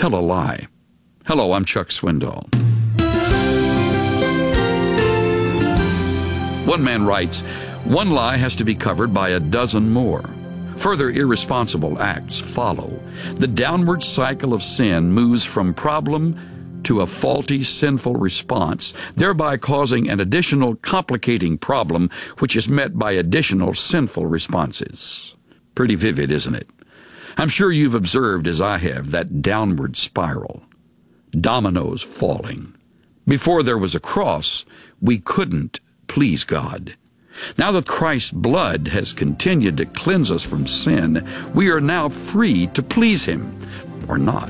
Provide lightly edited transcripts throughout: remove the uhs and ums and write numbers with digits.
tell a lie. Hello, I'm Chuck Swindoll. One man writes, one lie has to be covered by a dozen more. Further irresponsible acts follow. The downward cycle of sin moves from problem to a faulty, sinful response, thereby causing an additional complicating problem which is met by additional sinful responses. Pretty vivid, isn't it? I'm sure you've observed, as I have, that downward spiral. Dominoes falling. Before there was a cross, we couldn't please God. Now that Christ's blood has continued to cleanse us from sin, we are now free to please Him, or not.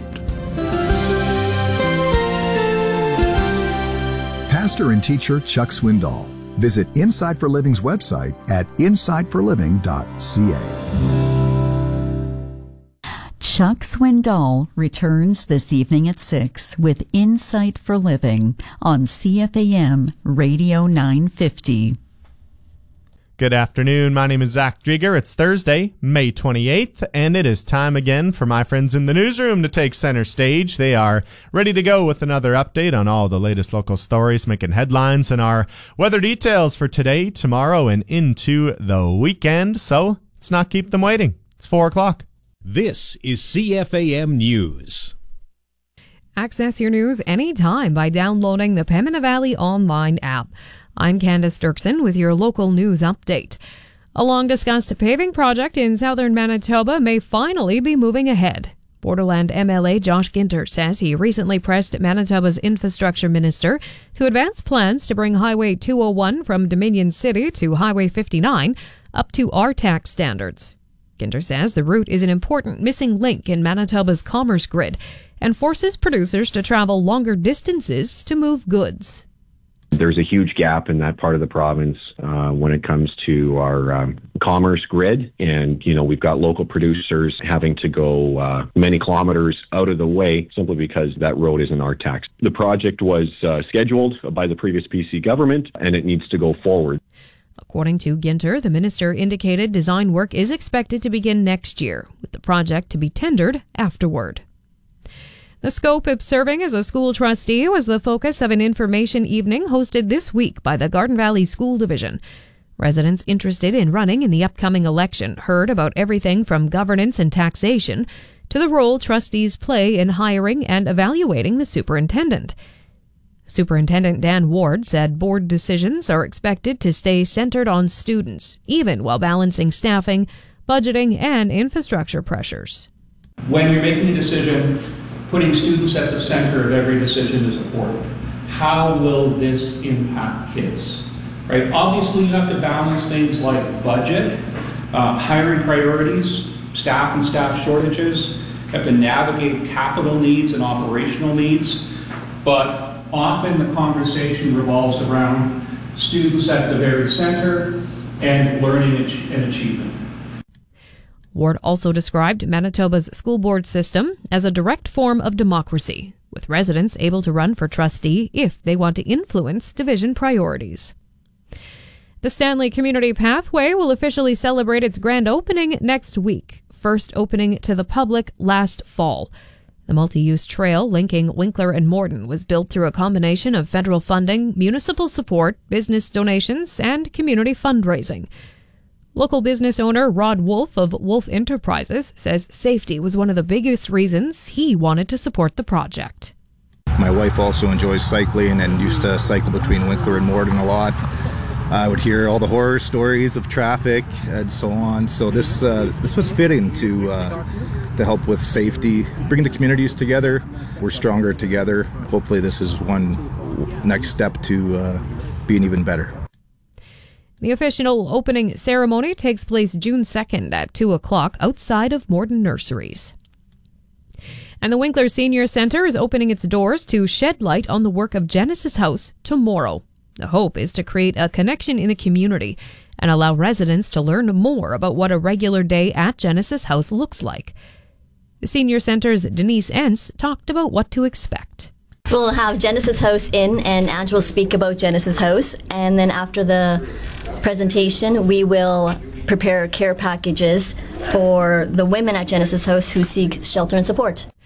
Pastor and teacher Chuck Swindoll. Visit Inside for Living's website at insideforliving.ca. Chuck Swindoll returns this evening at 6 with Insight for Living on CFAM Radio 950. Good afternoon. My name is Zach Drieger. It's Thursday, May 28th, and it is time again for my friends in the newsroom to take center stage. They are ready to go with another update on all the latest local stories making headlines and our weather details for today, tomorrow, and into the weekend. So let's not keep them waiting. It's 4 o'clock. This is CFAM News. Access your news anytime by downloading the Pembina Valley Online app. I'm Candace Dirksen with your local news update. A long-discussed paving project in southern Manitoba may finally be moving ahead. Borderland MLA Josh Ginter says he recently pressed Manitoba's infrastructure minister to advance plans to bring Highway 201 from Dominion City to Highway 59 up to RTAC standards. Ginter says the route is an important missing link in Manitoba's commerce grid and forces producers to travel longer distances to move goods. There's a huge gap in that part of the province when it comes to our commerce grid. And, we've got local producers having to go many kilometers out of the way simply because that road isn't RTAC. The project was scheduled by the previous PC government, and it needs to go forward. According to Ginter, the minister indicated design work is expected to begin next year, with the project to be tendered afterward. The scope of serving as a school trustee was the focus of an information evening hosted this week by the Garden Valley School Division. Residents interested in running in the upcoming election heard about everything from governance and taxation to the role trustees play in hiring and evaluating the superintendent. Superintendent Dan Ward said board decisions are expected to stay centered on students, even while balancing staffing, budgeting, and infrastructure pressures. When you're making a decision, putting students at the center of every decision is important. How will this impact kids? Right? Obviously, you have to balance things like budget, hiring priorities, staff and staff shortages. You have to navigate capital needs and operational needs. But often the conversation revolves around students at the very center and learning and achievement. Ward also described Manitoba's school board system as a direct form of democracy, with residents able to run for trustee if they want to influence division priorities. The Stanley Community Pathway will officially celebrate its grand opening next week, first opening to the public last fall. The multi-use trail linking Winkler and Morden was built through a combination of federal funding, municipal support, business donations, and community fundraising. Local business owner Rod Wolf of Wolf Enterprises says safety was one of the biggest reasons he wanted to support the project. My wife also enjoys cycling and used to cycle between Winkler and Morden a lot. I would hear all the horror stories of traffic and so on. So this was fitting to help with safety, bring the communities together. We're stronger together. Hopefully this is one next step to being even better. The official opening ceremony takes place June 2nd at 2 o'clock outside of Morden Nurseries. And the Winkler Senior Centre is opening its doors to shed light on the work of Genesis House tomorrow. The hope is to create a connection in the community and allow residents to learn more about what a regular day at Genesis House looks like. The Senior Centre's Denise Entz talked about what to expect. We'll have Genesis House in, and Ange will speak about Genesis House. And then after the presentation, we will prepare care packages for the women at Genesis House who seek shelter and support.